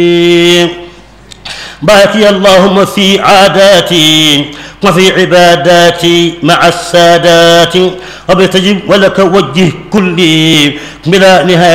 بارك اللهم في عاداتي وفي عباداتي مع السادات وبتجب ولك وجه كلي بلا نهاية